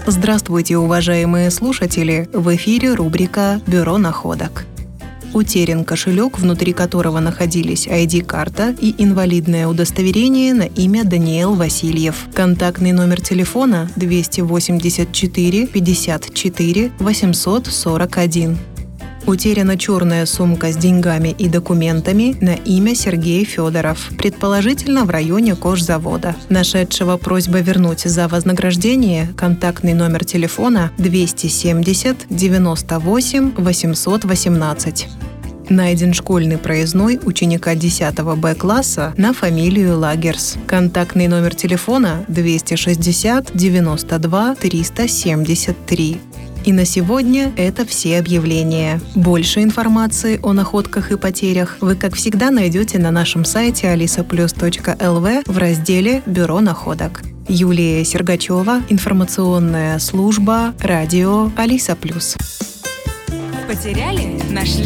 Здравствуйте, уважаемые слушатели! В эфире рубрика «Бюро находок». Утерян кошелек, внутри которого находились ID-карта и инвалидное удостоверение на имя Даниил Васильев. Контактный номер телефона 284 54 841. Утеряна черная сумка с деньгами и документами на имя Сергей Федоров, предположительно в районе кожзавода. Нашедшего просьба вернуть за вознаграждение контактный номер телефона 270 98 818. Найден школьный проездной ученика 10 Б-класса на фамилию Лагерс. Контактный номер телефона 260 92 373. И на сегодня это все объявления. Больше информации о находках и потерях вы, как всегда, найдете на нашем сайте alisaplus.lv в разделе «Бюро находок». Юлия Сергачева, информационная служба, радио Алиса Плюс. Потеряли? Нашли?